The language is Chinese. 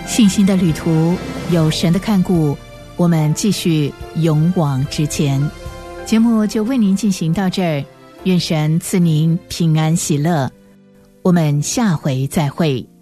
信心的旅途有神的看顾，我们继续勇往直前。节目就为您进行到这儿，愿神赐您平安喜乐，我们下回再会。